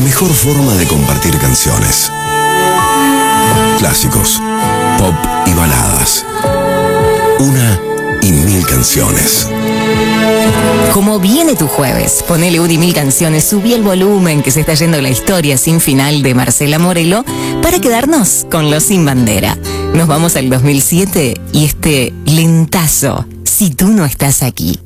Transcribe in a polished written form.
mejor forma de compartir canciones. Clásicos, pop y baladas. Una y mil canciones. Como viene tu jueves, ponele una y mil canciones, subí el volumen que se está yendo la historia sin final de Marcela Morelo para quedarnos con Los Sin Bandera. Nos vamos al 2007 y este lentazo, Si tú no estás aquí.